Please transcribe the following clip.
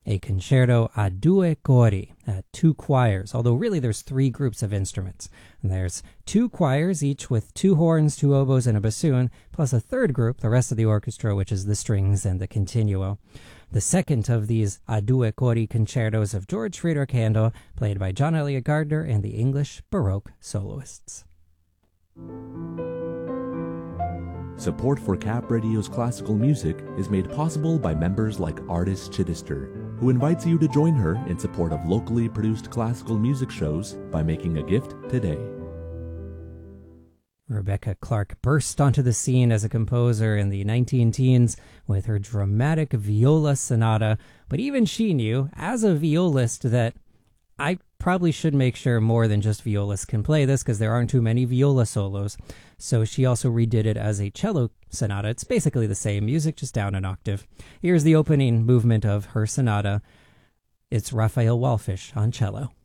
a concerto a due cori, at two choirs, although really there's three groups of instruments. And there's two choirs, each with two horns, two oboes, and a bassoon, plus a third group, the rest of the orchestra, which is the strings and the continuo. The second of these a due cori concertos of George Friedrich Handel, played by John Eliot Gardiner and the English Baroque soloists. Support for Cap Radio's classical music is made possible by members like Artis Chittister, who invites you to join her in support of locally produced classical music shows by making a gift today. Rebecca Clark burst onto the scene as a composer in the 19-teens with her dramatic viola sonata, but even she knew, as a violist, that I probably should make sure more than just violists can play this because there aren't too many viola solos. So she also redid it as a cello sonata. It's basically the same music, just down an octave. Here's the opening movement of her sonata. It's Raphael Wallfisch on cello.